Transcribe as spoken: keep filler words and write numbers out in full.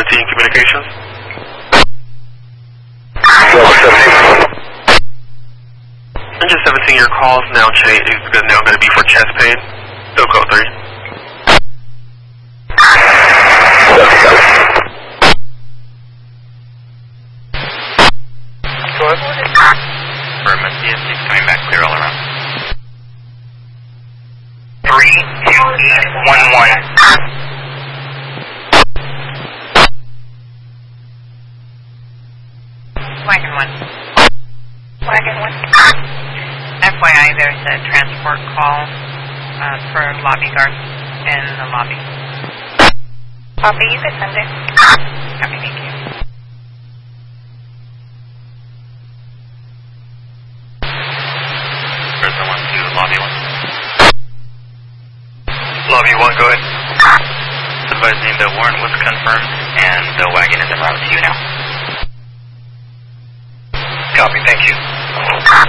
seventeen communications. Engine seventeen, your call is now changed. It's now going to be for chest pain. Still code three. Go ahead. Affirmative, C S six coming back clear all around. three two eight one one. Wagon one. Wagon one. F Y I, there's a transport call uh, for lobby guards in the lobby. Copy, you can send it. Okay, thank you. Person one to lobby one. Lobby one, go ahead. Advising the warrant was confirmed and the wagon is en route to you now. Copy, thank you.